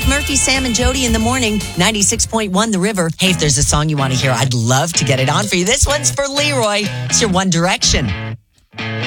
Murphy, Sam, and Jody in the morning. 96.1 The River. Hey, if there's a song you want to hear, I'd love to get it on for you. This one's for Leroy. It's your One Direction.